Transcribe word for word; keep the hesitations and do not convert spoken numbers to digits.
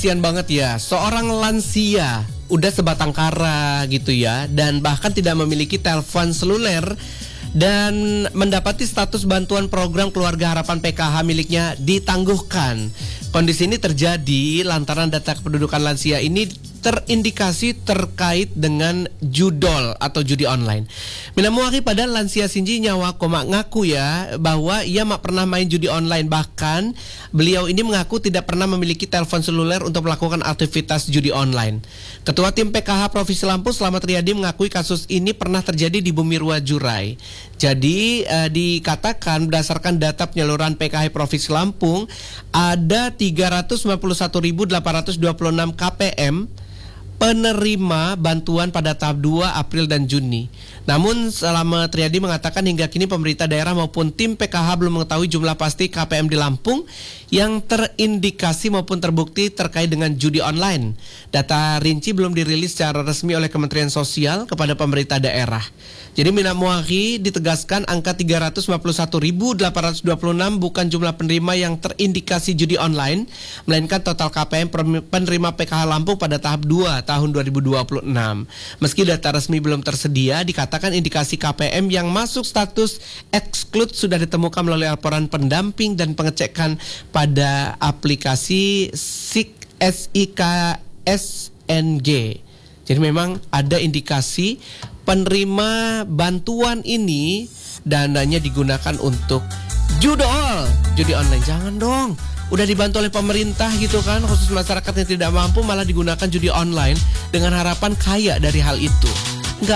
Kasian banget ya, seorang lansia udah sebatang kara gitu ya, dan bahkan tidak memiliki telepon seluler dan mendapati status bantuan program Keluarga Harapan P K H miliknya ditangguhkan. Kondisi ini terjadi lantaran data kependudukan lansia ini terindikasi terkait dengan judol atau judi online. Minamuaki pada lansia Sinji Nyawa Koma ngaku ya bahwa ia mak pernah main judi online, bahkan beliau ini mengaku tidak pernah memiliki telepon seluler untuk melakukan aktivitas judi online. Ketua Tim P K H Provinsi Lampung Slamet Riyadi mengakui kasus ini pernah terjadi di Bumirwa Jurai. Jadi eh, dikatakan berdasarkan data penyaluran P K H Provinsi Lampung ada tiga ratus sembilan puluh satu ribu delapan ratus dua puluh enam K P M penerima bantuan pada tahap dua April dan Juni. Namun Slamet Riyadi mengatakan hingga kini pemerintah daerah maupun tim P K H belum mengetahui jumlah pasti K P M di Lampung yang terindikasi maupun terbukti terkait dengan judi online. Data rinci belum dirilis secara resmi oleh Kementerian Sosial kepada pemerintah daerah. Jadi Minamuaki ditegaskan angka tiga ratus lima puluh satu ribu delapan ratus dua puluh enam bukan jumlah penerima yang terindikasi judi online, melainkan total K P M penerima P K H Lampung pada tahap dua tahun dua ribu dua puluh enam. Meski data resmi belum tersedia, dikatakan indikasi K P M yang masuk status exclude sudah ditemukan melalui laporan pendamping dan pengecekan pada aplikasi S I K S N G. Jadi memang ada indikasi penerima bantuan ini dananya digunakan untuk judol, judi online. Jangan dong, udah dibantu oleh pemerintah gitu kan, khusus masyarakat yang tidak mampu malah digunakan judi online dengan harapan kaya dari hal itu.